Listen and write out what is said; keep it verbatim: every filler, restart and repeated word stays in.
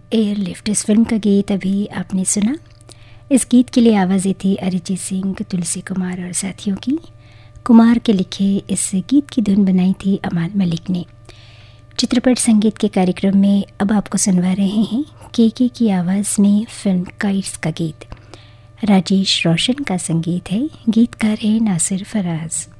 Airlift इस film का गीत अभी आपने सुना। इस गीत के लिए आवाज़ें थी अरिजीत सिंह, तुलसी कुमार और साथियों की। कुमार के लिखे इस गीत की धुन बनाई थी अमाल मलिक ने। चित्रपट संगीत के कार्यक्रम में अब आपको सुनवा रहे हैं के के की आवाज़ में फिल्म काइट्स का गीत। राजेश रोशन का संगीत है, गीतकार है नासिर फराज।